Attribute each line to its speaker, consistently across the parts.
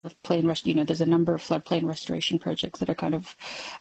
Speaker 1: there's a number of floodplain restoration projects that are kind of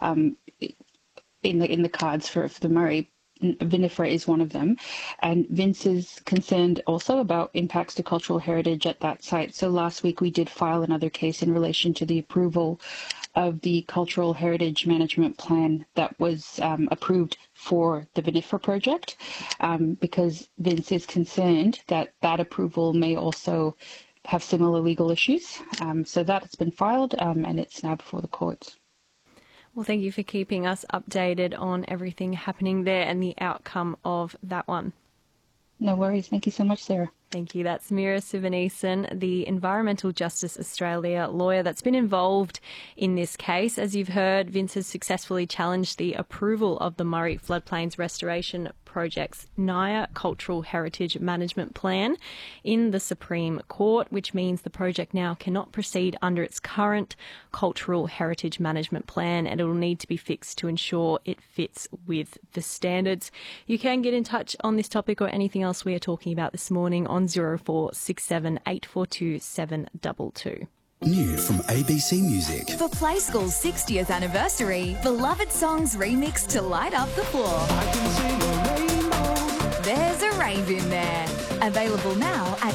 Speaker 1: in the cards for the Murray. Vinifera is one of them, and Vince is concerned also about impacts to cultural heritage at that site. So last week we did file another case in relation to the approval of the cultural heritage management plan that was approved for the Vinifera project, because Vince is concerned that that approval may also have similar legal issues. So that's been filed, and it's now before the courts.
Speaker 2: Well, thank you for keeping us updated on everything happening there and the outcome of that one.
Speaker 1: No worries. Thank you so much, Sarah.
Speaker 2: Thank you. That's Mira Sivanesan, the Environmental Justice Australia lawyer that's been involved in this case. As you've heard, Vince has successfully challenged the approval of the Murray Floodplains Restoration Project's NIA Cultural Heritage Management Plan in the Supreme Court, which means the project now cannot proceed under its current Cultural Heritage Management Plan, and it will need to be fixed to ensure it fits with the standards. You can get in touch on this topic or anything else we are talking about this morning on 0467 842 722.
Speaker 3: New from ABC Music.
Speaker 4: For Play School's 60th anniversary, beloved songs remixed to light up the floor.
Speaker 5: I can see a rainbow.
Speaker 4: There's a rave in there. Available now at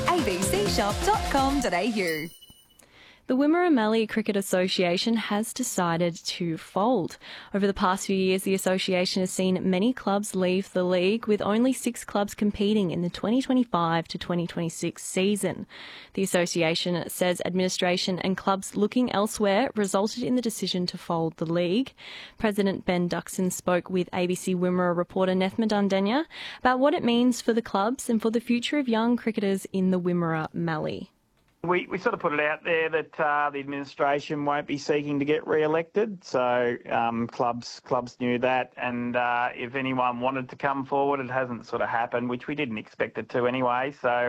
Speaker 4: abcshop.com.au.
Speaker 2: The Wimmera Mallee Cricket Association has decided to fold. Over the past few years, the association has seen many clubs leave the league, with only 6 clubs competing in the 2025 to 2026 season. The association says administration and clubs looking elsewhere resulted in the decision to fold the league. President Ben Duxon spoke with ABC Wimmera reporter Nethma Dundenya about what it means for the clubs and for the future of young cricketers in the Wimmera Mallee.
Speaker 6: We sort of put it out there that the administration won't be seeking to get re-elected, so clubs knew that, and if anyone wanted to come forward, it hasn't sort of happened, which we didn't expect it to anyway.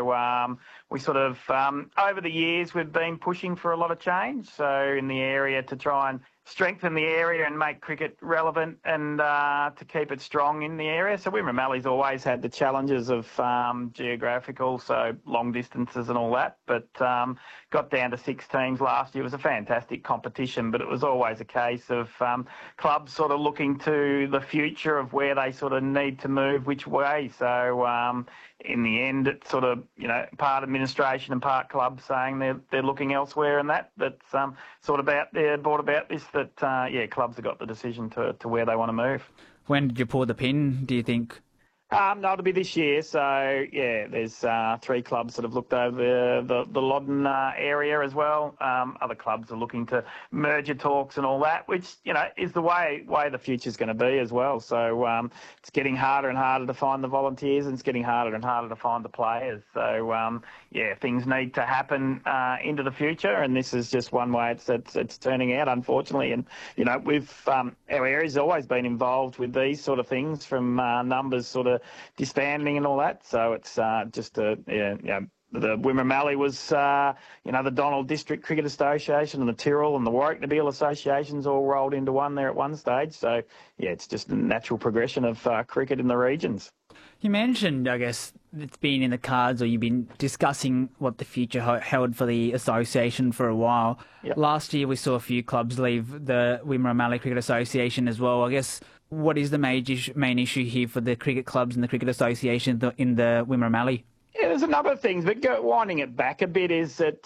Speaker 6: So we sort of, over the years, we've been pushing for a lot of change, so in the area to try and strengthen the area and make cricket relevant and to keep it strong in the area. So Wimmera Malley's always had the challenges of geographical, so long distances and all that, but got down to 6 teams last year. It was a fantastic competition, but it was always a case of clubs sort of looking to the future of where they sort of need to move, which way. So in the end, it's sort of, part administration and part clubs saying they're looking elsewhere, and that's sort of brought about this, that, clubs have got the decision to where they want to move.
Speaker 7: When did you pull the pin, do you think?
Speaker 6: No, it'll be this year. So, there's 3 clubs that have looked over the Loddon area as well. Other clubs are looking to merger talks and all that, which, is the way the future's going to be as well. So it's getting harder and harder to find the volunteers, and it's getting harder and harder to find the players. So, things need to happen into the future, and this is just one way it's turning out, unfortunately. And, our area's always been involved with these sort of things, from numbers sort of disbanding and all that. So it's the Wimmera Mallee was, the Donald District Cricket Association and the Tyrrell and the Warwick Nabil Associations all rolled into one there at one stage. So, it's just a natural progression of cricket in the regions.
Speaker 7: You mentioned, I guess, it's been in the cards, or you've been discussing what the future held for the association for a while.
Speaker 6: Yep.
Speaker 7: Last year we saw a few clubs leave the Wimmera Mallee Cricket Association as well. I guess, what is the main issue here for the cricket clubs and the Cricket Association in the Wimmera Mallee?
Speaker 6: Yeah, there's a number of things, but winding it back a bit is that,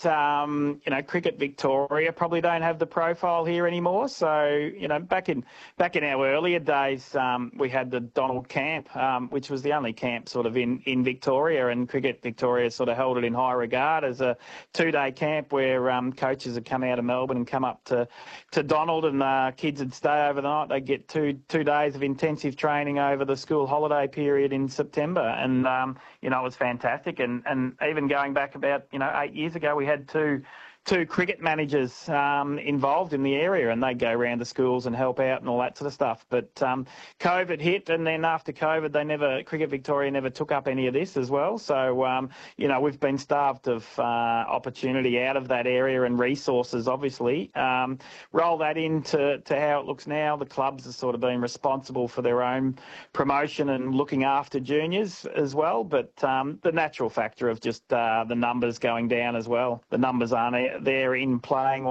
Speaker 6: Cricket Victoria probably don't have the profile here anymore. So, back in our earlier days, we had the Donald Camp, which was the only camp sort of in Victoria, and Cricket Victoria sort of held it in high regard as a 2-day camp where coaches would come out of Melbourne and come up to Donald, and kids would stay over the night. They'd get two days of intensive training over the school holiday period in September, and, it was fantastic. And even going back about, 8 years ago, we had two cricket managers involved in the area, and they'd go around the schools and help out and all that sort of stuff. But COVID hit, and then after COVID, Cricket Victoria never took up any of this as well. So, we've been starved of opportunity out of that area and resources, obviously. Roll that into how it looks now. The clubs have sort of been responsible for their own promotion and looking after juniors as well. But the natural factor of just the numbers going down as well. The numbers aren't they're in playing